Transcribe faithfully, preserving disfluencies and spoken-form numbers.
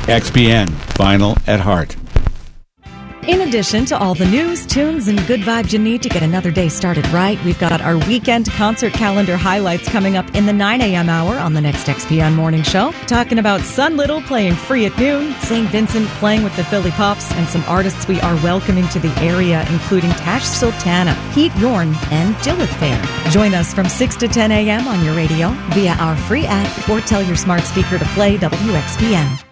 X P N, vinyl at heart. In addition to all the news, tunes, and good vibes you need to get another day started right, we've got our weekend concert calendar highlights coming up in the nine a.m. hour on the next X P N Morning Show. Talking about Sun Little playing free at noon, Saint Vincent playing with the Philly Pops, and some artists we are welcoming to the area, including Tash Sultana, Pete Yorn, and Jillith Fair. Join us from six to ten a.m. on your radio, via our free app, or tell your smart speaker to play W X P N.